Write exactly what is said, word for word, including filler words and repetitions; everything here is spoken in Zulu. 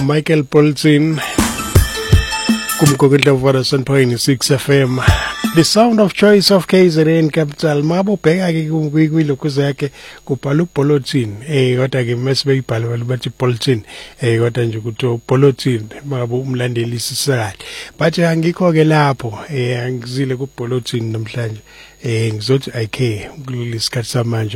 Michael Bolton kumkokela one oh seven point six F M. The sound of choice of K Z N capital. Mabo bheka ke kwilokho zakhe kubhala uBolton eh kodwa ke mase beyibhala bathi Bolton eh kodwa nje ukuthi Bolton mabo umlandeli sisakade. Bathi angikho ke lapho eh angizile kuBolton namhlanje eh ngizothi I care kulesi sikhathi samanje.